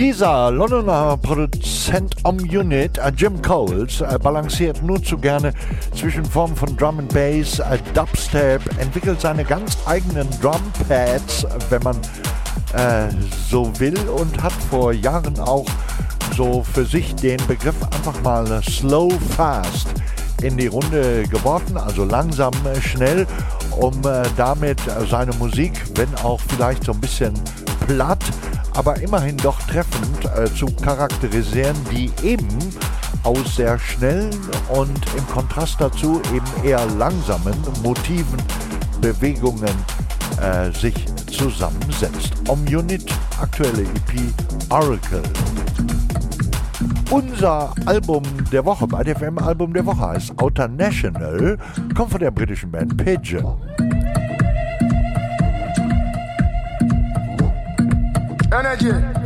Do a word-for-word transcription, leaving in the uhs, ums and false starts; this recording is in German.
Dieser Londoner Produzent Om Unit, äh, Jim Coles, äh, balanciert nur zu gerne zwischen Formen von Drum and Bass, äh, Dubstep, entwickelt seine ganz eigenen Drumpads, wenn man äh, so will, und hat vor Jahren auch so für sich den Begriff einfach mal Slow Fast in die Runde geworfen, also langsam, äh, schnell, um äh, damit äh, seine Musik, wenn auch vielleicht so ein bisschen platt, aber immerhin doch treffend äh, zu charakterisieren, die eben aus sehr schnellen und im Kontrast dazu eben eher langsamen Motiven, Bewegungen äh, sich zusammensetzt. Om Unit, aktuelle E P Oracle. Unser Album der Woche bei D F M Album der Woche heißt Outer National, kommt von der britischen Band Pigeon. Energy.